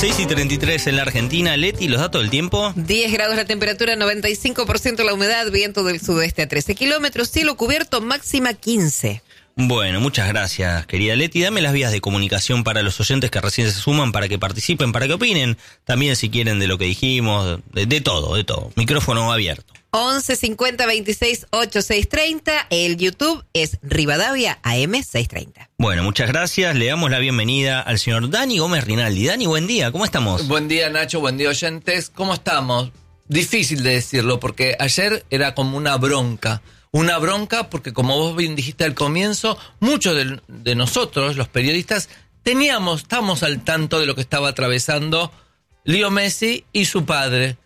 6:33 en la Argentina. Leti, los datos del tiempo. 10 grados la temperatura, 95% la humedad, viento del sudeste a 13 kilómetros, cielo cubierto, máxima 15. Bueno, muchas gracias, querida Leti. Dame las vías de comunicación para los oyentes que recién se suman, para que participen, para que opinen. También si quieren de lo que dijimos, de todo. Micrófono abierto. 11 50 26 8630. El YouTube es Rivadavia AM 630. Bueno, muchas gracias. Le damos la bienvenida al señor Dani Gómez Rinaldi. Dani, buen día. ¿Cómo estamos? Buen día, Nacho. Buen día, oyentes. ¿Cómo estamos? Difícil de decirlo, porque ayer era como una bronca. Una bronca porque, como vos bien dijiste al comienzo, muchos de nosotros, los periodistas, estamos al tanto de lo que estaba atravesando Leo Messi y su padre.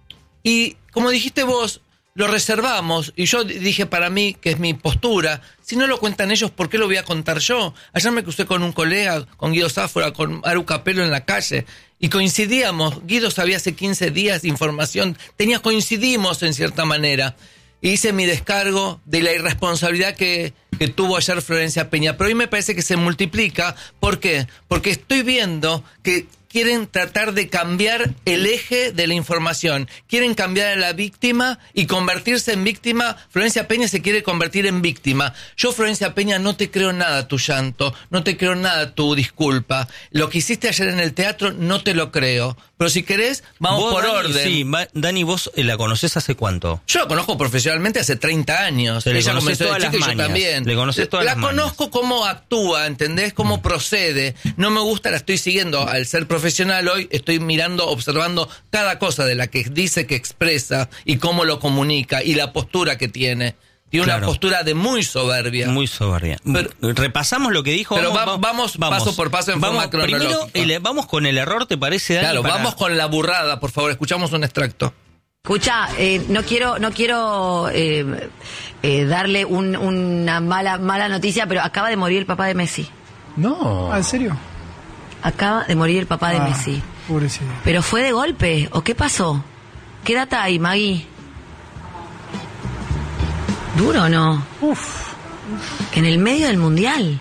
Y, como dijiste vos, lo reservamos, y yo dije para mí, que es mi postura, si no lo cuentan ellos, ¿por qué lo voy a contar yo? Ayer me crucé con un colega, con Guido Sáfora, con Aru Capello en la calle, y coincidíamos. Guido sabía hace 15 días información, coincidimos en cierta manera. Hice mi descargo de la irresponsabilidad que tuvo ayer Florencia Peña, pero hoy me parece que se multiplica. ¿Por qué? Porque estoy viendo que quieren tratar de cambiar el eje de la información. Quieren cambiar a la víctima y convertirse en víctima. Florencia Peña se quiere convertir en víctima. Yo, Florencia Peña, no te creo nada tu llanto, no te creo nada tu disculpa. Lo que hiciste ayer en el teatro no te lo creo. Pero si querés, vamos por Dani, orden. Sí, Dani, ¿vos la conocés hace cuánto? Yo la conozco profesionalmente hace 30 años. Ella comenzó de chica y yo también. Le conocés todas las mañas. La conozco cómo actúa, ¿entendés? Cómo procede. No me gusta, la estoy siguiendo. Al ser profesional hoy, estoy mirando, observando cada cosa de la que dice, que expresa y cómo lo comunica y la postura que tiene. Tiene una postura de muy soberbia. Muy soberbia. Pero, repasamos lo que dijo. Pero vamos paso por paso en forma cronológica. Primero, vamos con el error, ¿te parece, Dani? Claro, vamos con la burrada, por favor. Escuchamos un extracto. Escucha, no quiero darle una mala noticia, pero acaba de morir el papá de Messi. No. ¿En serio? Acaba de morir el papá de Messi. Pobrecito. ¿Pero fue de golpe? ¿O qué pasó? ¿Qué data hay, Maggie? ¿Duro o no? En el medio del mundial.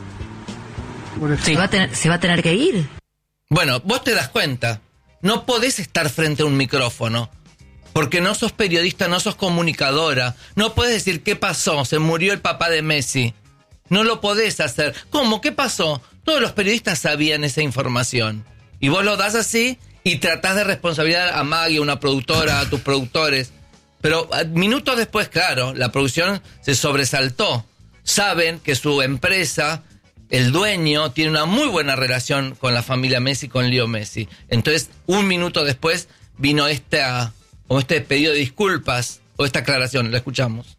Se va a tener que ir. Bueno, vos te das cuenta. No podés estar frente a un micrófono. Porque no sos periodista, no sos comunicadora. No podés decir, ¿qué pasó? Se murió el papá de Messi. No lo podés hacer. ¿Cómo? ¿Qué pasó? Todos los periodistas sabían esa información. Y vos lo das así y tratás de responsabilizar a Maggie, a una productora, a tus productores. Pero minutos después, claro, la producción se sobresaltó. Saben que su empresa, el dueño, tiene una muy buena relación con la familia Messi, con Leo Messi. Entonces, un minuto después vino este pedido de disculpas o esta aclaración. La escuchamos.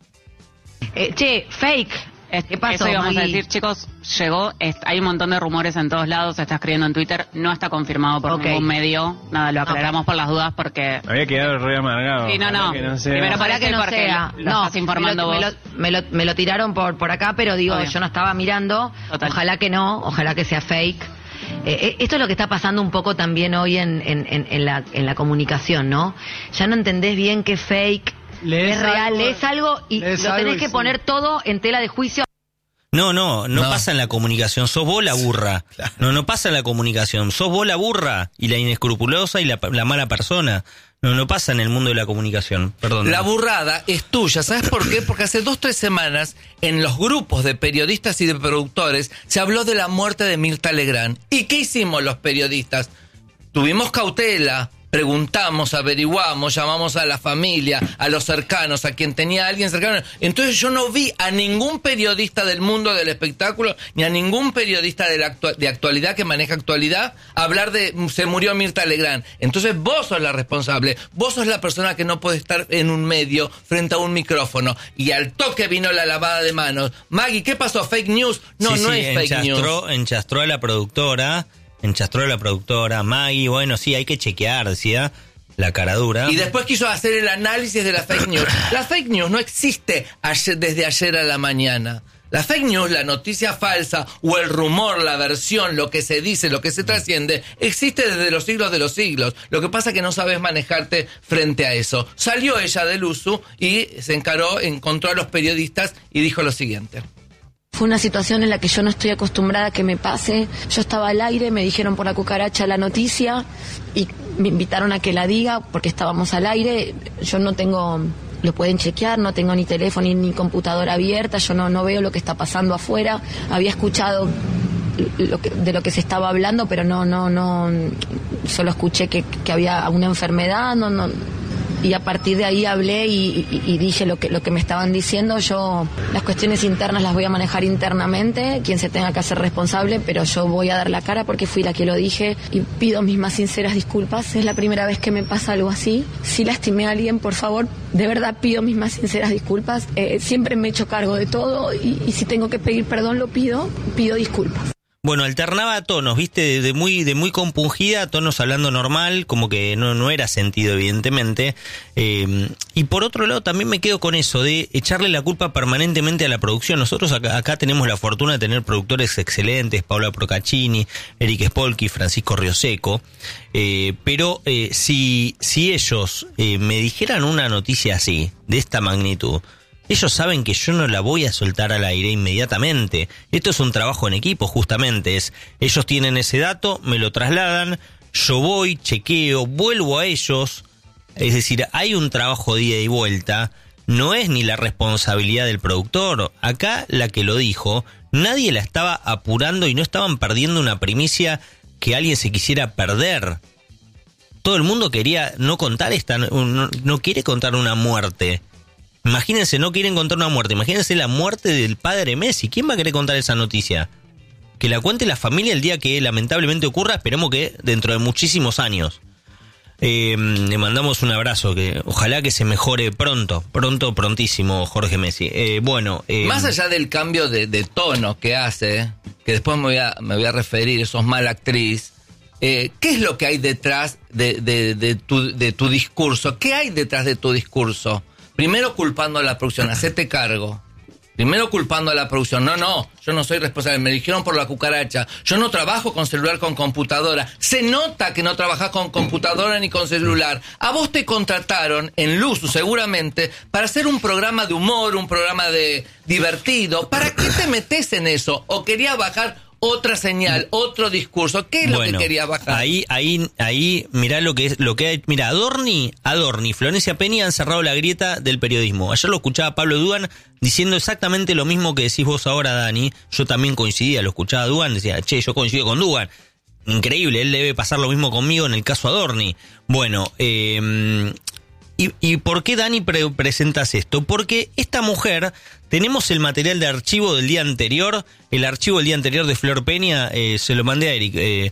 Fake. ¿Qué pasó, Eso íbamos Maggie? a decir, chicos, llegó, hay un montón de rumores en todos lados, se está escribiendo en Twitter, no está confirmado por ningún medio, nada, lo aclaramos por las dudas porque... Había quedado re amargado. Sí, no. Primero Ojalá que no porque sea. lo estás informando vos. Me lo tiraron por acá, pero digo, Obvio. yo no estaba mirando. Total. Ojalá que no, ojalá que sea fake. Esto es lo que está pasando un poco también hoy en la comunicación, ¿no? Ya no entendés bien qué fake, qué es real, lees algo y lo tenés que poner todo en tela de juicio. No pasa en la comunicación, sos vos la burra. Claro. No pasa en la comunicación, sos vos la burra y la inescrupulosa y la mala persona. No pasa en el mundo de la comunicación, perdón. La burrada es tuya, ¿sabes por qué? Porque hace 2-3 semanas en los grupos de periodistas y de productores se habló de la muerte de Mirta Legrand. ¿Y qué hicimos los periodistas? Tuvimos cautela, preguntamos, averiguamos, llamamos a la familia, a los cercanos, a quien tenía a alguien cercano. Entonces yo no vi a ningún periodista del mundo del espectáculo, ni a ningún periodista de actualidad que maneja actualidad, hablar de se murió Mirta Legrand. Entonces vos sos la responsable, vos sos la persona que no puede estar en un medio frente a un micrófono. Y al toque vino la lavada de manos. Maggie, ¿qué pasó? ¿Fake news? No es fake news. Enchastró a la productora, Maggie, bueno, sí, hay que chequear, decía la cara dura. Y después quiso hacer el análisis de la fake news. La fake news no existe desde ayer a la mañana. La fake news, la noticia falsa o el rumor, la versión, lo que se dice, lo que se trasciende, existe desde los siglos de los siglos. Lo que pasa es que no sabes manejarte frente a eso. Salió ella del uso y se encontró a los periodistas y dijo lo siguiente. Fue una situación en la que yo no estoy acostumbrada a que me pase. Yo estaba al aire, me dijeron por la cucaracha la noticia y me invitaron a que la diga porque estábamos al aire. Yo no tengo, lo pueden chequear, no tengo ni teléfono ni computadora abierta, yo no veo lo que está pasando afuera. Había escuchado de lo que se estaba hablando, pero no, solo escuché que había una enfermedad, y a partir de ahí hablé y dije lo que me estaban diciendo. Yo las cuestiones internas las voy a manejar internamente, quien se tenga que hacer responsable, pero yo voy a dar la cara porque fui la que lo dije y pido mis más sinceras disculpas. Es la primera vez que me pasa algo así. Si lastimé a alguien, por favor, de verdad pido mis más sinceras disculpas. Siempre me he hecho cargo de todo y si tengo que pedir perdón lo pido disculpas. Bueno, alternaba tonos, viste, de muy compungida a tonos hablando normal, como que no era sentido, evidentemente. Y por otro lado, también me quedo con eso de echarle la culpa permanentemente a la producción. Nosotros acá tenemos la fortuna de tener productores excelentes, Paola Procaccini, Eric Spolky, Francisco Rioseco. Pero si ellos me dijeran una noticia así, de esta magnitud, ellos saben que yo no la voy a soltar al aire inmediatamente. Esto es un trabajo en equipo, justamente. Ellos tienen ese dato, me lo trasladan, yo voy, chequeo, vuelvo a ellos. Es decir, hay un trabajo de ida y vuelta. No es ni la responsabilidad del productor. Acá la que lo dijo, nadie la estaba apurando y no estaban perdiendo una primicia que alguien se quisiera perder. Todo el mundo quería no contar no quiere contar una muerte. Imagínense, no quieren contar una muerte. Imagínense la muerte del padre Messi. ¿Quién va a querer contar esa noticia? Que la cuente la familia el día que lamentablemente ocurra. Esperemos que dentro de muchísimos años. Le mandamos un abrazo. Que ojalá que se mejore prontísimo Jorge Messi. Más allá del cambio de tono que hace, que después me voy a referir, sos mala actriz. ¿Qué es lo que hay detrás de tu discurso? ¿Qué hay detrás de tu discurso? Primero culpando a la producción, hacete cargo. Primero culpando a la producción. No, yo no soy responsable. Me dijeron por la cucaracha. Yo no trabajo con celular, con computadora. Se nota que no trabajas con computadora ni con celular. A vos te contrataron en Luzu, seguramente, para hacer un programa de humor, un programa de divertido. ¿Para qué te metes en eso? ¿O querías bajar otra señal, otro discurso? ¿Qué es lo que quería bajar? Ahí, mirá lo que hay. Mira, Adorni, Florencia Peña han cerrado la grieta del periodismo. Ayer lo escuchaba Pablo Dugan diciendo exactamente lo mismo que decís vos ahora, Dani. Yo también coincidía, lo escuchaba a Dugan, decía, yo coincido con Dugan. Increíble, él debe pasar lo mismo conmigo en el caso Adorni. Bueno, ¿y por qué, Dani, presentas esto? Porque esta mujer, tenemos el material de archivo del día anterior, el archivo del día anterior de Flor Peña, se lo mandé a Eric.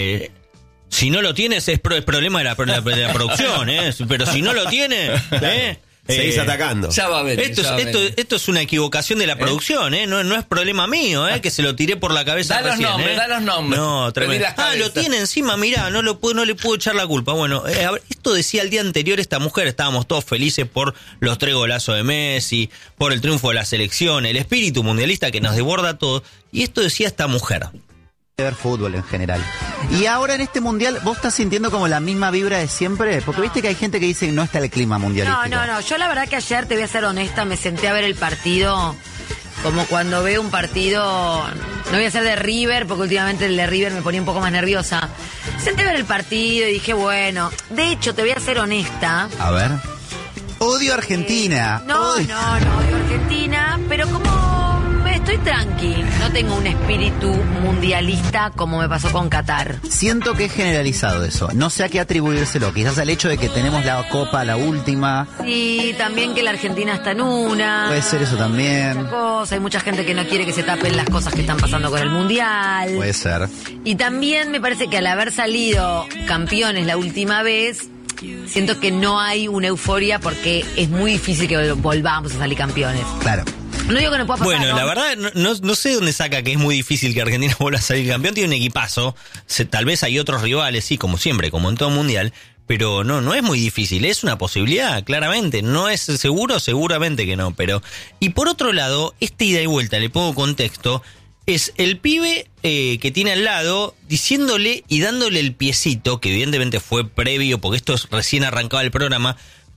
Si no lo tienes es problema de la producción, pero si no lo tiene, seguís atacando. Ya va a ver. Esto es una equivocación de la producción, no es problema mío, que se lo tiré por la cabeza recién. Da los nombres. No, tremendo. Lo tiene encima, mirá, no le puedo echar la culpa. Bueno, a ver, esto decía el día anterior esta mujer, estábamos todos felices por los 3 golazos de Messi, por el triunfo de la selección, el espíritu mundialista que nos desborda todo, y esto decía esta mujer. Ver fútbol en general. Y ahora en este mundial, ¿vos estás sintiendo como la misma vibra de siempre? Porque viste que hay gente que dice que no está el clima mundialístico. No. Yo la verdad que ayer, te voy a ser honesta, me senté a ver el partido como cuando veo un partido, no voy a ser de River, porque últimamente el de River me ponía un poco más nerviosa. Senté a ver el partido y dije, bueno, de hecho, te voy a ser honesta. A ver. Odio Argentina. No odio Argentina, pero como estoy tranqui, no tengo un espíritu mundialista como me pasó con Qatar. Siento que es generalizado eso, no sé a qué atribuírselo, quizás al hecho de que tenemos la Copa, la última. Sí, también que la Argentina está en una. Puede ser eso también. Hay mucha gente que no quiere que se tapen las cosas que están pasando con el Mundial. Puede ser. Y también me parece que al haber salido campeones la última vez, siento que no hay una euforia porque es muy difícil que volvamos a salir campeones. Claro. No digo que no pueda pasar. Bueno, la verdad, no sé dónde saca que es muy difícil que Argentina vuelva a salir campeón. Tiene un equipazo. Tal vez hay otros rivales, sí, como siempre, como en todo mundial. Pero no es muy difícil. Es una posibilidad, claramente. No es seguro, seguramente que no. Pero y por otro lado, esta ida y vuelta, le pongo contexto, es el pibe que tiene al lado diciéndole y dándole el piecito, que evidentemente fue previo, porque esto es recién arrancaba el programa,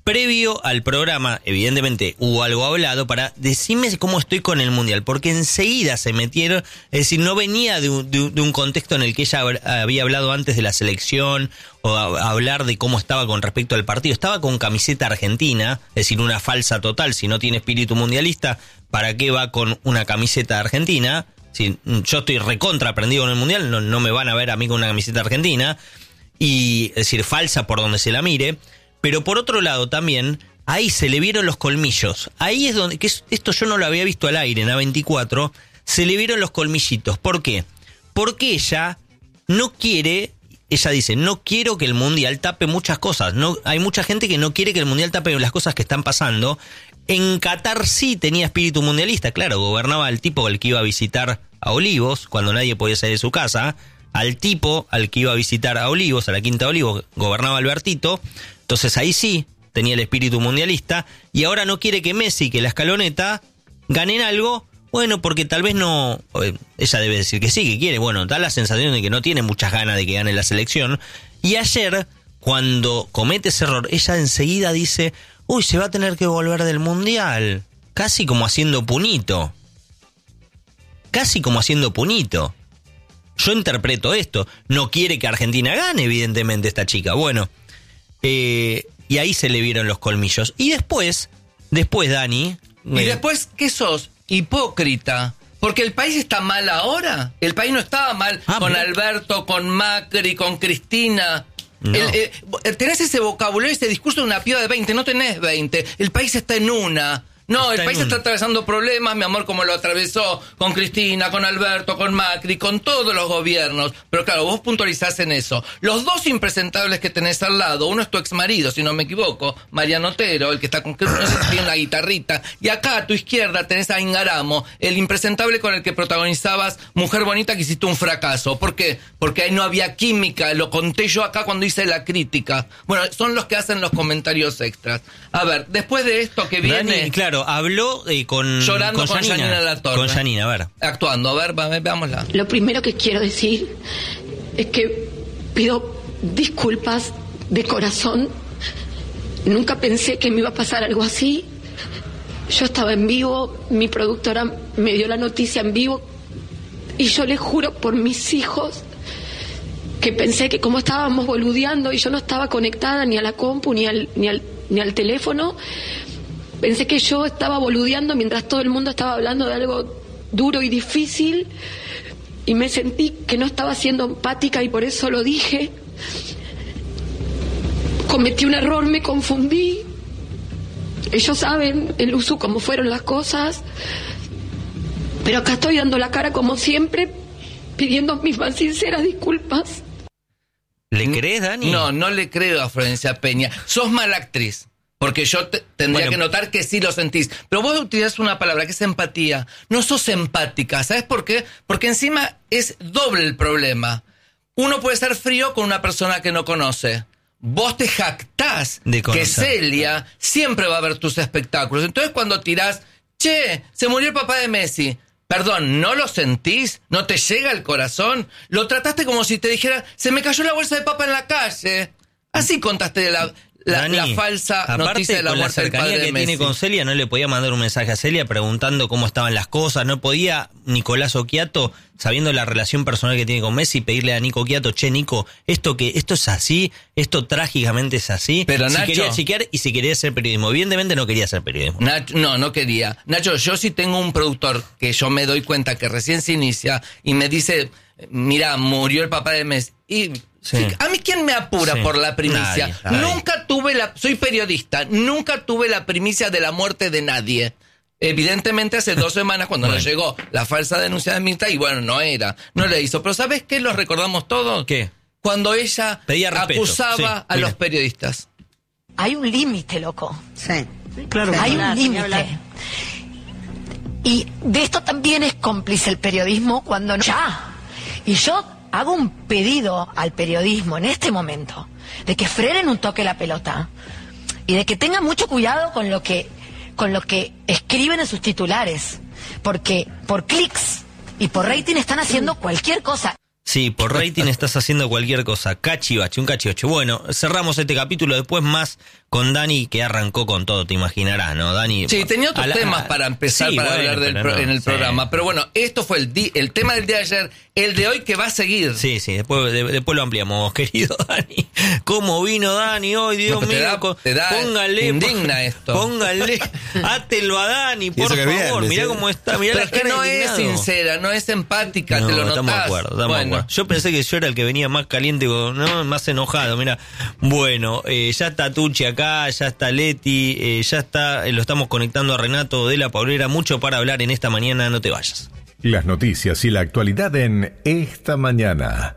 previo al programa, evidentemente, hubo algo hablado para decirme cómo estoy con el Mundial, porque enseguida se metieron, es decir, no venía de un contexto en el que ella había hablado antes de la selección o hablar de cómo estaba con respecto al partido. Estaba con camiseta argentina, es decir, una falsa total. Si no tiene espíritu mundialista, ¿para qué va con una camiseta argentina? Si yo estoy recontra aprendido en el Mundial, no me van a ver a mí con una camiseta argentina. Y, es decir, falsa por donde se la mire. Pero por otro lado también, ahí se le vieron los colmillos. Ahí es donde, esto yo no lo había visto al aire en A24, se le vieron los colmillitos. ¿Por qué? Porque ella no quiere, ella dice, no quiero que el Mundial tape muchas cosas. No, hay mucha gente que no quiere que el Mundial tape las cosas que están pasando. En Qatar sí tenía espíritu mundialista, claro, gobernaba el tipo al que iba a visitar a Olivos, cuando nadie podía salir de su casa. Al tipo al que iba a visitar a Olivos, a la Quinta de Olivos, gobernaba Albertito. Entonces ahí sí tenía el espíritu mundialista. Y ahora no quiere que Messi, que la Escaloneta, ganen algo. Bueno, porque tal vez no... Ella debe decir que sí, que quiere. Bueno, da la sensación de que no tiene muchas ganas de que gane la selección. Y ayer, cuando comete ese error, ella enseguida dice... Uy, se va a tener que volver del Mundial. Casi como haciendo punito. Casi como haciendo punito. Yo interpreto esto. No quiere que Argentina gane, evidentemente, esta chica. Bueno... y ahí se le vieron los colmillos. Y después Dani... ¿Y después qué sos? Hipócrita. Porque el país está mal ahora. El país no estaba mal con Alberto, con Macri, con Cristina. No. Tenés ese vocabulario, ese discurso de una piba de 20. No tenés 20. El país está en una. No, el país está atravesando problemas, mi amor, como lo atravesó con Cristina, con Alberto, con Macri, con todos los gobiernos. Pero claro, vos puntualizás en eso. Los dos impresentables que tenés al lado, uno es tu exmarido, si no me equivoco, Mariano Otero, el que está con, no sé si tiene una guitarrita. Y acá a tu izquierda tenés a Ingaramo, el impresentable con el que protagonizabas Mujer Bonita, que hiciste un fracaso. ¿Por qué? Porque ahí no había química, lo conté yo acá cuando hice la crítica. Bueno, son los que hacen los comentarios extras. A ver, después de esto que viene... Dani, claro, habló llorando con Janina Latorre. Con Janina, a ver. Actuando, a ver, veámosla. Lo primero que quiero decir es que pido disculpas de corazón. Nunca pensé que me iba a pasar algo así. Yo estaba en vivo, mi productora me dio la noticia en vivo y yo les juro por mis hijos que pensé que como estábamos boludeando y yo no estaba conectada ni a la compu ni al teléfono, pensé que yo estaba boludeando mientras todo el mundo estaba hablando de algo duro y difícil y me sentí que no estaba siendo empática y por eso lo dije. Cometí un error, me confundí. Ellos saben, el uso, cómo fueron las cosas. Pero acá estoy dando la cara como siempre, pidiendo mis más sinceras disculpas. ¿Le crees, Dani? No le creo a Florencia Peña. Sos mala actriz. Porque yo tendría que notar que sí lo sentís. Pero vos utilizás una palabra que es empatía. No sos empática. ¿Sabes por qué? Porque encima es doble el problema. Uno puede ser frío con una persona que no conoce. Vos te jactás de que Celia siempre va a ver tus espectáculos. Entonces cuando tirás, che, se murió el papá de Messi. Perdón, ¿no lo sentís? ¿No te llega al corazón? Lo trataste como si te dijera, se me cayó la bolsa de papa en la calle. Así contaste la falsa noticia de la muerte del padre de Messi. Aparte, con la cercanía que tiene con Celia, no le podía mandar un mensaje a Celia preguntando cómo estaban las cosas. No podía Nicolás Occhiato, sabiendo la relación personal que tiene con Messi, pedirle a Nico Occhiato, che, Nico, esto es así, esto trágicamente es así. Pero si Nacho, quería chequear y si quería hacer periodismo. Evidentemente no quería hacer periodismo. Nacho, no quería. Nacho, yo sí tengo un productor que yo me doy cuenta que recién se inicia y me dice, mira, murió el papá de Messi. Y... sí. A mí, ¿quién me apura por la primicia? Nadie. Nunca tuve soy periodista, nunca tuve la primicia de la muerte de nadie. Evidentemente hace 2 semanas cuando nos llegó la falsa denuncia de Mirta, y bueno, no la hizo. Pero ¿sabes qué? ¿Los recordamos todos? ¿Qué? Cuando ella acusaba a los periodistas. Hay un límite, loco. Sí. Claro. Hay un límite. Y de esto también es cómplice el periodismo cuando no... ¡Ya! Y yo hago un pedido al periodismo en este momento de que frenen un toque la pelota y de que tengan mucho cuidado con lo que escriben en sus titulares, porque por clics y por rating están haciendo cualquier cosa. Sí, por rating estás haciendo cualquier cosa. Un cachivache. Bueno, cerramos este capítulo, después más con Dani, que arrancó con todo, te imaginarás, ¿no? Dani. Sí, tenía otros temas para empezar, sí, para bueno, hablar en el programa. Sí. Pero bueno, esto fue el tema del día de ayer, el de hoy que va a seguir. Sí, después lo ampliamos, querido Dani. ¿Cómo vino Dani hoy? Dios mío. Te da póngale, indigna esto. Póngale, átelo a Dani, por favor. Mirá cómo está, mirá la cara. No es sincera, no es empática, te lo notás. Estamos de acuerdo. Yo pensé que yo era el que venía más caliente, ¿no? Más enojado, mirá. Bueno, ya está Tucci acá, ya está Leti, ya está, lo estamos conectando a Renato de la Paulera. Mucho para hablar en esta mañana, no te vayas. Las noticias y la actualidad en Esta Mañana.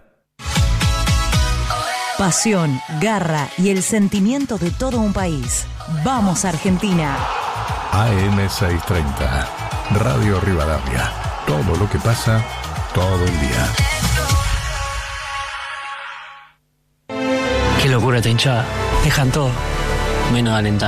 Pasión, garra y el sentimiento de todo un país. Vamos Argentina. AM630, Radio Rivadavia. Todo lo que pasa, todo el día. Qué locura esta hinchada. Dejan todo, menos alentar.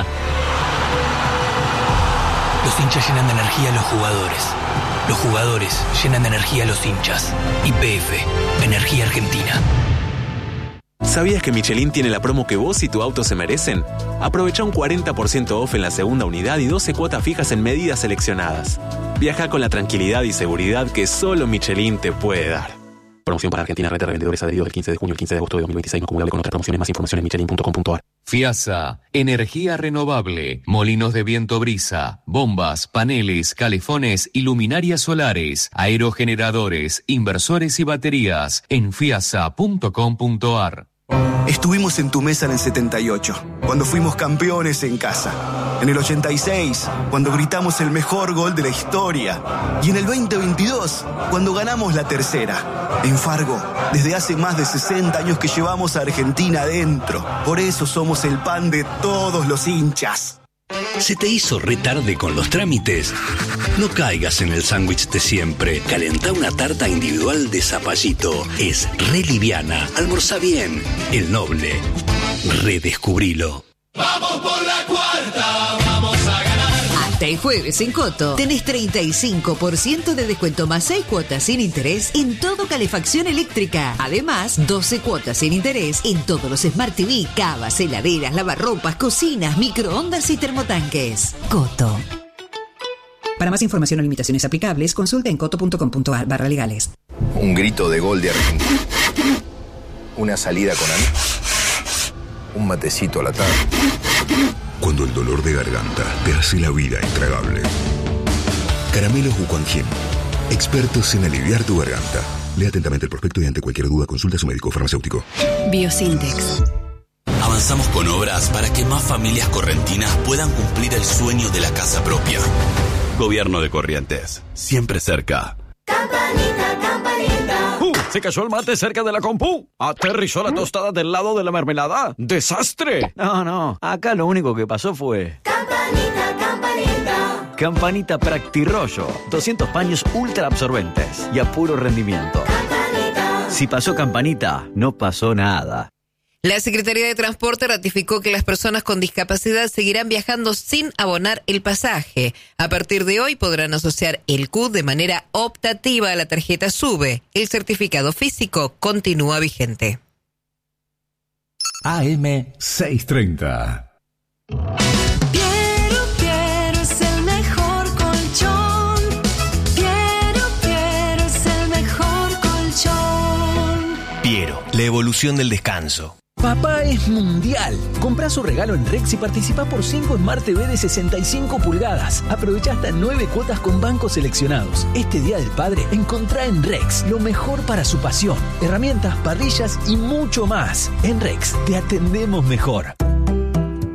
Los hinchas llenan de energía a los jugadores. Los jugadores llenan de energía a los hinchas. YPF, Energía Argentina. ¿Sabías que Michelin tiene la promo que vos y tu auto se merecen? Aprovecha un 40% off en la segunda unidad y 12 cuotas fijas en medidas seleccionadas. Viaja con la tranquilidad y seguridad que solo Michelin te puede dar. Promoción para Argentina, red de revendedores adheridos del 15 de junio al 15 de agosto de 2026, no acumulable con otras promociones. Más información en michelin.com.ar. FIASA, energía renovable, molinos de viento brisa, bombas, paneles, calefones y luminarias solares, aerogeneradores, inversores y baterías en fiasa.com.ar. Estuvimos en tu mesa en el 78, cuando fuimos campeones en casa. En el 86, cuando gritamos el mejor gol de la historia. Y en el 2022, cuando ganamos la tercera. En Fargo, desde hace más de 60 años que llevamos a Argentina adentro. Por eso somos el pan de todos los hinchas. ¿Se te hizo re tarde con los trámites? No caigas en el sándwich de siempre. Calentá una tarta individual de zapallito. Es re liviana. Almorzá bien. El Noble. Redescubrilo. ¡Vamos por la cuarta! ¡Vamos a ganar! Hasta el jueves en Coto tenés 35% de descuento más 6 cuotas sin interés en todo calefacción eléctrica. Además, 12 cuotas sin interés en todos los Smart TV, cavas, heladeras, lavarropas, cocinas, microondas y termotanques. Coto. Para más información o limitaciones aplicables, consulta en coto.com.ar/legales. Un grito de gol de Argentina. Una salida con amigos. Un matecito a la tarde. Cuando el dolor de garganta te hace la vida intragable. Caramelos Wuquanjin. Expertos en aliviar tu garganta. Lea atentamente el prospecto y ante cualquier duda consulta a su médico farmacéutico. Biosintex. Avanzamos con obras para que más familias correntinas puedan cumplir el sueño de la casa propia. Gobierno de Corrientes. Siempre cerca. Campanita, campanita. Se cayó el mate cerca de la compu. Aterrizó la tostada del lado de la mermelada. ¡Desastre! No. Acá lo único que pasó fue... Campanita, campanita. Campanita Practirollo. 200 paños ultra absorbentes y a puro rendimiento. Campanita. Si pasó Campanita, no pasó nada. La Secretaría de Transporte ratificó que las personas con discapacidad seguirán viajando sin abonar el pasaje. A partir de hoy podrán asociar el CUT de manera optativa a la tarjeta SUBE. El certificado físico continúa vigente. AM630. Quiero es el mejor colchón. Quiero es el mejor colchón. Piero, la evolución del descanso. Papá es mundial. Comprá su regalo en Rex y participa por 5 Smart TV de 65 pulgadas. Aprovecha hasta 9 cuotas con bancos seleccionados. Este Día del Padre, encontrá en Rex lo mejor para su pasión. Herramientas, parrillas y mucho más. En Rex te atendemos mejor.